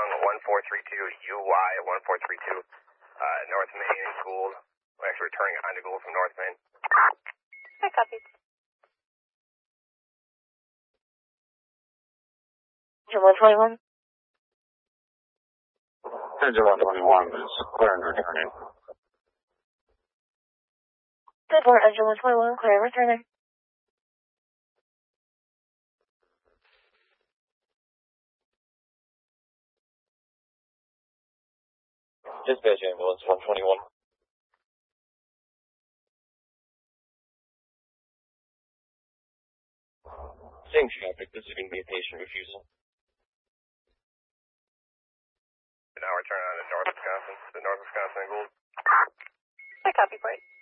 ground 1432 UY 1432 North Main and Gould. We're actually returning on to Gould from North Main. Okay, copy. Engine 121. Engine 121 is clear and returning. Good for Engine 121, clear and returning. Dispatch ambulance 121. Same traffic, this is going to be a patient refusal. Now we're turning on to North Wisconsin and Gould. Okay, copy, point.